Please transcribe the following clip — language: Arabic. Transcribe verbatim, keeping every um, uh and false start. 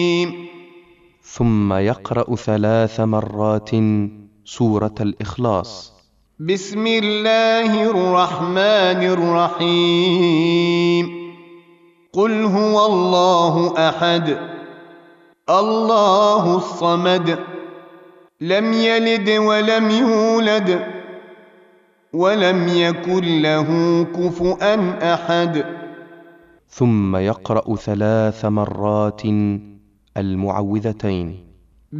ثم يقرأ ثلاث مرات سورة الإخلاص. بسم الله الرحمن الرحيم. قل هو الله أحد الله الصمد لم يلد ولم يولد ولم يكن له كفؤا أحد. ثم يقرأ ثلاث مرات المعوذتين.